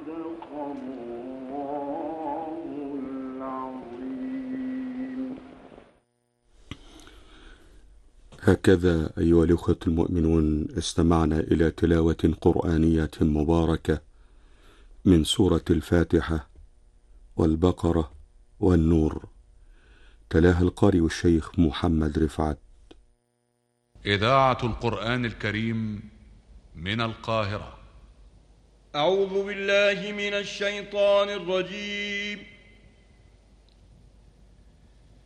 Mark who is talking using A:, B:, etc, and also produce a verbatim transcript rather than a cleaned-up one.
A: هكذا أيها الأخوة المؤمنون استمعنا إلى تلاوة قرآنية مباركة من سورة الفاتحة والبقرة والنور، تلاها القارئ الشيخ محمد رفعت.
B: إذاعة القرآن الكريم من القاهرة.
C: أعوذ بالله من الشيطان الرجيم.